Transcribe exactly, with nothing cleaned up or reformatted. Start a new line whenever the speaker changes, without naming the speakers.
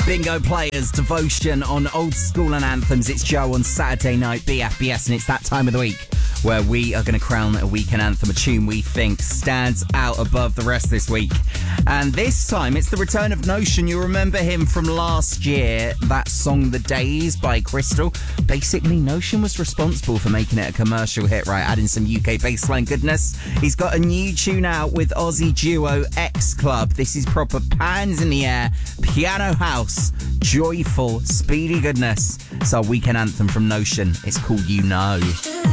Bingo Players, Devotion on Old School and Anthems. It's Joe on Saturday night, B F B S, and it's that time of the week where we are going to crown a weekend anthem, a tune we think stands out above the rest this week. And this time, it's the return of Notion. You remember him from last year, that song The Days by Crystal. Basically, Notion was responsible for making it a commercial hit, right? Adding some U K bassline goodness. He's got a new tune out with Aussie duo X Club. This is proper pans in the air, piano house, joyful, speedy goodness. It's our weekend anthem from Notion. It's called You Know.